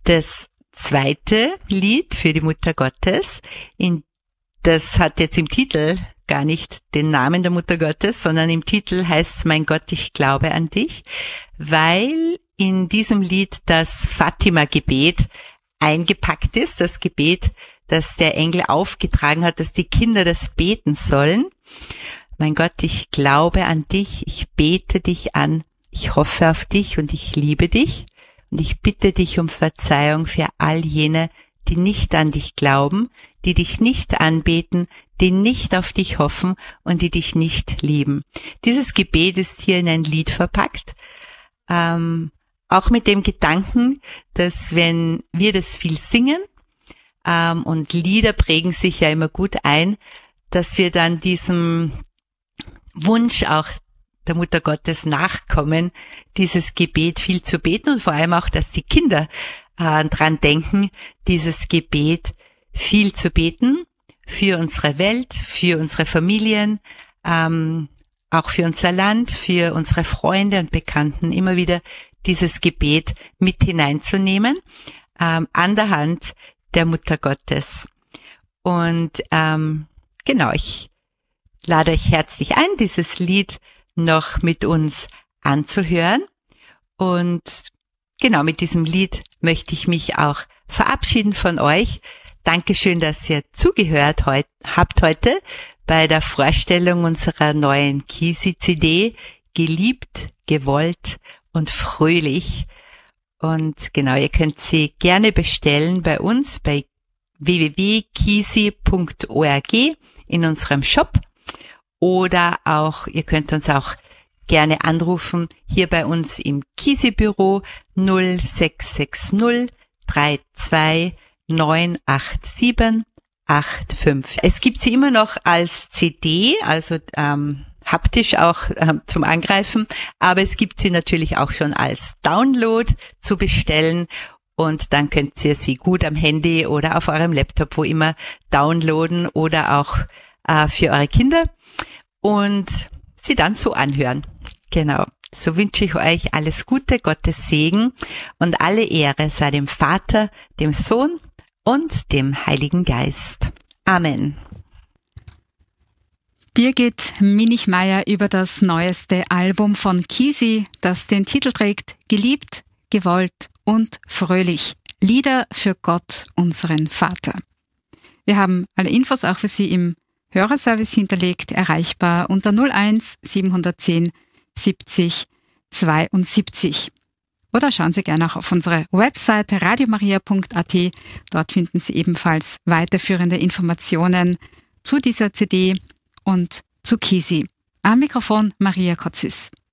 das zweite Lied für die Mutter Gottes. Das hat jetzt im Titel gar nicht den Namen der Mutter Gottes, sondern im Titel heißt es Mein Gott, ich glaube an dich, weil in diesem Lied das Fatima-Gebet eingepackt ist, das Gebet, das der Engel aufgetragen hat, dass die Kinder das beten sollen. Mein Gott, ich glaube an dich, ich bete dich an, ich hoffe auf dich und ich liebe dich und ich bitte dich um Verzeihung für all jene, die nicht an dich glauben, die dich nicht anbeten, die nicht auf dich hoffen und die dich nicht lieben. Dieses Gebet ist hier in ein Lied verpackt, auch mit dem Gedanken, dass wenn wir das viel singen, und Lieder prägen sich ja immer gut ein, dass wir dann diesem Wunsch auch der Mutter Gottes nachkommen, dieses Gebet viel zu beten und vor allem auch, dass die Kinder dran denken, dieses Gebet viel zu beten für unsere Welt, für unsere Familien, auch für unser Land, für unsere Freunde und Bekannten, immer wieder dieses Gebet mit hineinzunehmen, an der Hand der Mutter Gottes. Und genau, ich lade euch herzlich ein, dieses Lied noch mit uns anzuhören. Und genau, mit diesem Lied möchte ich mich auch verabschieden von euch. Dankeschön, dass ihr zugehört habt heute bei der Vorstellung unserer neuen Kisi-CD, Geliebt, gewollt und fröhlich. Und genau, ihr könnt sie gerne bestellen bei uns bei www.kisi.org in unserem Shop. Oder auch, ihr könnt uns auch gerne anrufen, hier bei uns im Kisi-Büro 0660 32 987 85. Es gibt sie immer noch als CD, also haptisch auch zum Angreifen, aber es gibt sie natürlich auch schon als Download zu bestellen und dann könnt ihr sie gut am Handy oder auf eurem Laptop, wo immer, downloaden oder auch für eure Kinder und sie dann so anhören. Genau. So wünsche ich euch alles Gute, Gottes Segen und alle Ehre sei dem Vater, dem Sohn und dem Heiligen Geist. Amen. Birgit Minichmeier über das neueste Album von Kisi, das den Titel trägt Geliebt, gewollt und fröhlich. Lieder für Gott, unseren Vater. Wir haben alle Infos auch für Sie im Hörerservice hinterlegt, erreichbar unter 01 710 70 72. Oder schauen Sie gerne auch auf unsere Webseite radiomaria.at. Dort finden Sie ebenfalls weiterführende Informationen zu dieser CD und zu Kisi. Am Mikrofon Maria Kotzis.